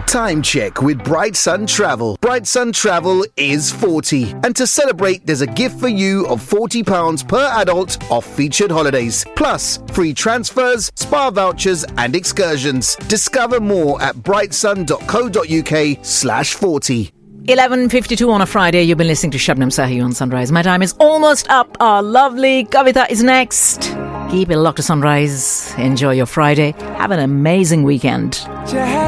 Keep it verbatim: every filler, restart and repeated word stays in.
Time check with Bright Sun Travel. Bright Sun Travel is forty. And to celebrate, there's a gift for you of forty pounds per adult off featured holidays. Plus, free transfers, spa vouchers and excursions. Discover more at brightsun.co.uk slash 40. eleven fifty-two on a Friday. You've been listening to Shabnam Sahi on Sunrise. My time is almost up. Our lovely Kavita is next. Keep it locked to Sunrise. Enjoy your Friday. Have an amazing weekend.